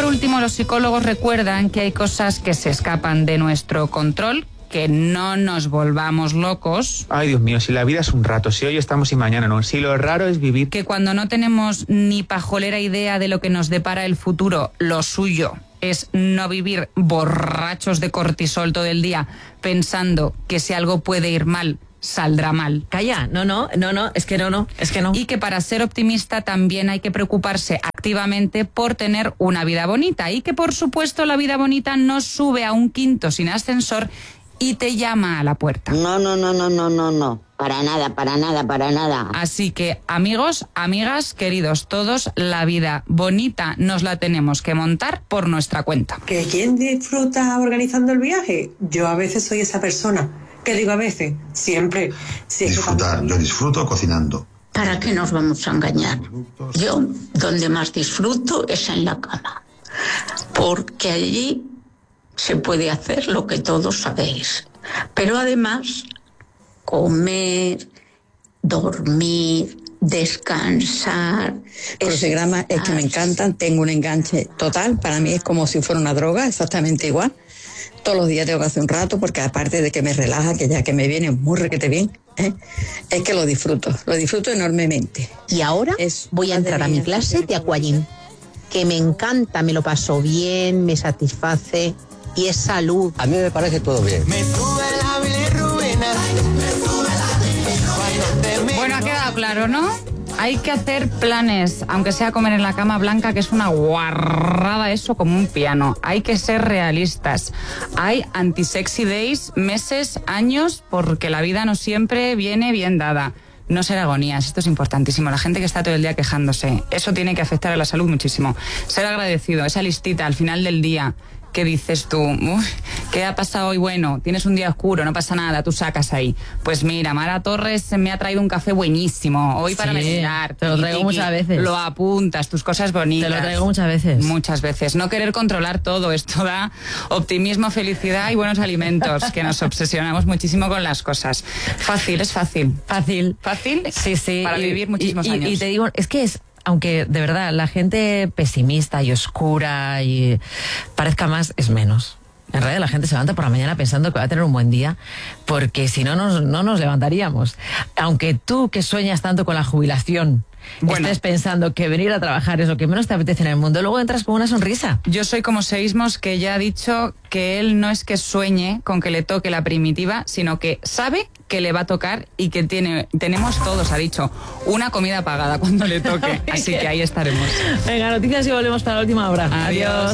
por último, los psicólogos recuerdan que hay cosas que se escapan de nuestro control, que no nos volvamos locos. Ay, Dios mío, si la vida es un rato, si hoy estamos y mañana no, si lo raro es vivir. Que cuando no tenemos ni pajolera idea de lo que nos depara el futuro, lo suyo es no vivir borrachos de cortisol todo el día pensando que si algo puede ir mal, saldrá mal. Calla, no, es que no. Y que para ser optimista también hay que preocuparse activamente por tener una vida bonita. Y que por supuesto la vida bonita no sube a un quinto sin ascensor y te llama a la puerta. No. Para nada. Así que, amigos, amigas, queridos todos, la vida bonita nos la tenemos que montar por nuestra cuenta. ¿Que quién disfruta organizando el viaje? Yo a veces soy esa persona. ¿Qué digo a veces? Siempre. Disfrutar, yo disfruto cocinando. ¿Para qué nos vamos a engañar? Yo, donde más disfruto es en la cama. Porque allí se puede hacer lo que todos sabéis. Pero además, comer, dormir, descansar. Los programas es que me encantan, tengo un enganche total, para mí es como si fuera una droga, exactamente igual. Todos los días tengo que hacer un rato, porque aparte de que me relaja, que ya que me viene muy requete bien, es que lo disfruto enormemente. Y ahora voy a entrar a mi clase de aquagym, que me encanta, me lo paso bien, me satisface y es salud. A mí me parece todo bien. Bueno, ha quedado claro, ¿no? Hay que hacer planes, aunque sea comer en la cama, Blanca, que es una guarrada eso como un piano. Hay que ser realistas. Hay anti-sexy days, meses, años, porque la vida no siempre viene bien dada. No ser agonías, esto es importantísimo. La gente que está todo el día quejándose, eso tiene que afectar a la salud muchísimo. Ser agradecido, esa listita al final del día. ¿Qué dices tú? ¿Qué ha pasado hoy? Bueno, tienes un día oscuro, no pasa nada, tú sacas ahí. Pues mira, Mara Torres me ha traído un café buenísimo hoy para merendar. Te lo traigo muchas veces. Lo apuntas, tus cosas bonitas. Te lo traigo muchas veces. Muchas veces. No querer controlar todo esto da optimismo, felicidad y buenos alimentos, que nos obsesionamos muchísimo con las cosas. Fácil, es fácil. Fácil. ¿Fácil? Sí. Para vivir muchísimos años. Y te digo, es que aunque de verdad la gente pesimista y oscura y parezca más, es menos. En realidad la gente se levanta por la mañana pensando que va a tener un buen día, porque si no, no nos levantaríamos. Aunque tú, que sueñas tanto con la jubilación, estés pensando que venir a trabajar es lo que menos te apetece en el mundo, luego entras con una sonrisa. Yo soy como Seísmos, que ya ha dicho que él no es que sueñe con que le toque la primitiva, sino que sabe que le va a tocar y que tenemos todos, ha dicho, una comida pagada cuando le toque. Así que ahí estaremos. Venga, noticias y volvemos para la última hora. Adiós.